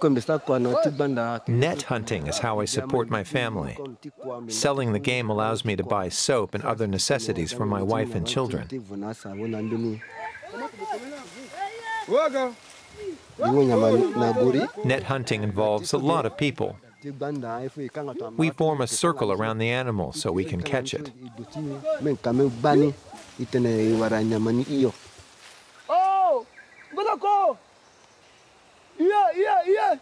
Net hunting is how I support my family. Selling the game allows me to buy soap and other necessities for my wife and children. Net hunting involves a lot of people. We form a circle around the animal so we can catch it. Oh, go! Yeah.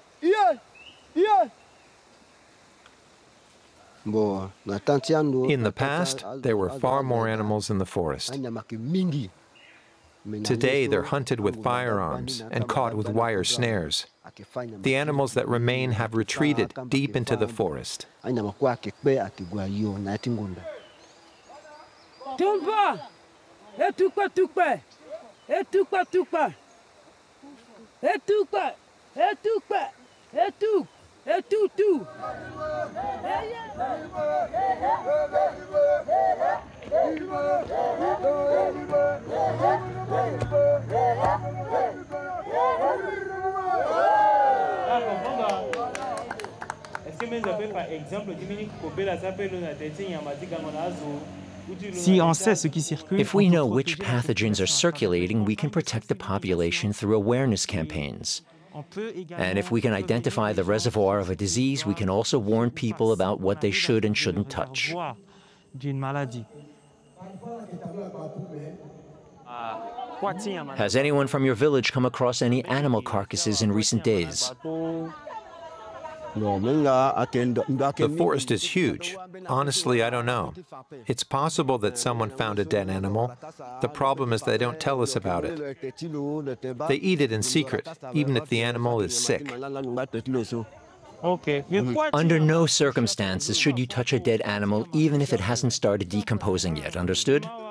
In the past, there were far more animals in the forest. Today, they're hunted with firearms and caught with wire snares. The animals that remain have retreated deep into the forest. If we know which pathogens are circulating, we can protect the population through awareness campaigns. And if we can identify the reservoir of a disease, we can also warn people about what they should and shouldn't touch. Has anyone from your village come across any animal carcasses in recent days? The forest is huge. Honestly, I don't know. It's possible that someone found a dead animal. The problem is they don't tell us about it. They eat it in secret, even if the animal is sick. Under no circumstances should you touch a dead animal, even if it hasn't started decomposing yet, understood?